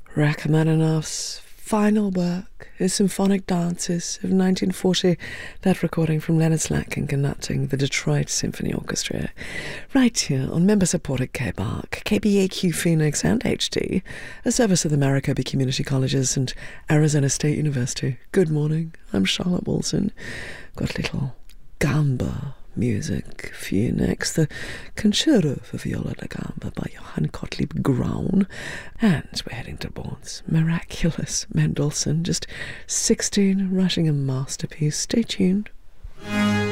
Rachmaninoff's final work, his symphonic dances of 1940, that recording from Leonard Slatkin conducting the Detroit Symphony Orchestra, right here on member-supported KBARC, KBAQ Phoenix and HD, a service of the Maricopa Community Colleges and Arizona State University. Good morning, I'm Charlotte Wilson. Got little gamba music for you next, the Concerto for Viola da Gamba by Johann Gottlieb Graun, and we're heading towards Miraculous Mendelssohn, just 16, writing a masterpiece. Stay tuned.